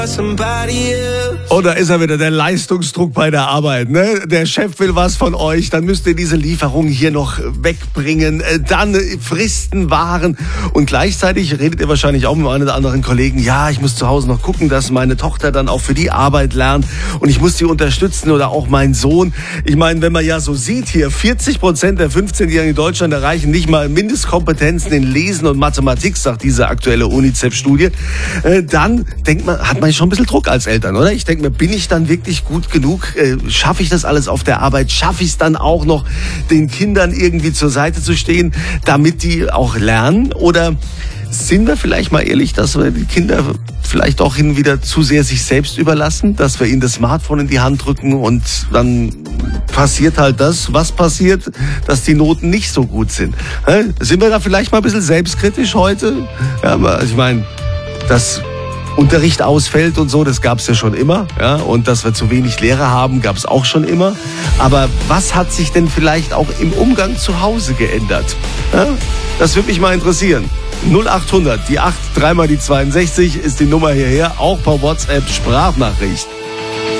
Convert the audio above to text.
Und da ist er wieder, der Leistungsdruck bei der Arbeit. Ne? Der Chef will was von euch, dann müsst ihr diese Lieferung hier noch wegbringen, dann Fristen wahren. Und gleichzeitig redet ihr wahrscheinlich auch mit einem oder anderen Kollegen, ja, ich muss zu Hause noch gucken, dass meine Tochter dann auch für die Arbeit lernt und ich muss sie unterstützen oder auch mein Sohn. Ich meine, wenn man ja so sieht hier, 40% der 15-Jährigen in Deutschland erreichen nicht mal Mindestkompetenzen in Lesen und Mathematik, sagt diese aktuelle UNICEF-Studie, dann denkt man, hat man schon ein bisschen Druck als Eltern, oder? Ich denke mir, bin ich dann wirklich gut genug? Schaffe ich das alles auf der Arbeit? Schaffe ich es dann auch noch, den Kindern irgendwie zur Seite zu stehen, damit die auch lernen? Oder sind wir vielleicht mal ehrlich, dass wir die Kinder vielleicht auch hin und wieder zu sehr sich selbst überlassen, dass wir ihnen das Smartphone in die Hand drücken und dann passiert halt das, was passiert, dass die Noten nicht so gut sind. Sind wir da vielleicht mal ein bisschen selbstkritisch heute? Ja, aber ich meine, dass Unterricht ausfällt und so, das gab es ja schon immer. Ja? Und dass wir zu wenig Lehrer haben, gab es auch schon immer. Aber was hat sich denn vielleicht auch im Umgang zu Hause geändert? Ja? Das würde mich mal interessieren. 0800, die 8, 3 mal die 62 ist die Nummer hierher, auch per WhatsApp Sprachnachricht.